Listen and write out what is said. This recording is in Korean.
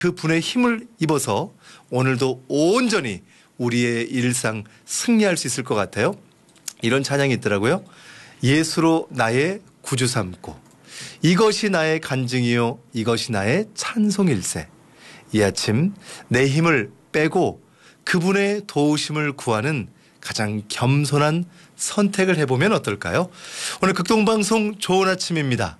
그 분의 힘을 입어서 오늘도 온전히 우리의 일상 승리할 수 있을 것 같아요. 이런 찬양이 있더라고요. 예수로 나의 구주 삼고 이것이 나의 간증이요 이것이 나의 찬송일세. 이 아침 내 힘을 빼고 그분의 도우심을 구하는 가장 겸손한 선택을 해보면 어떨까요? 오늘 극동방송 좋은 아침입니다.